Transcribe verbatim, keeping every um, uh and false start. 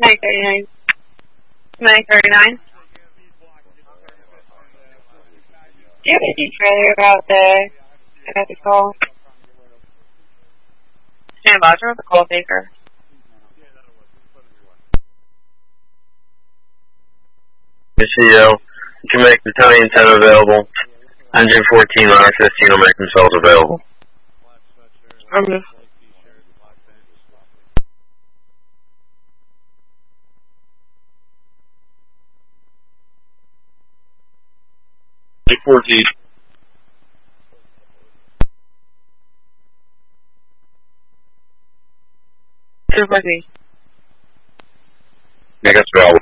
nine thirty-nine. nine thirty-nine. Do you have anything further about the, about the call? Stand by for the call taker. C O, you can make battalion ten available. Engine fourteen, line fifteen will make themselves available. Um, fourteen. two fourteen. Make us available.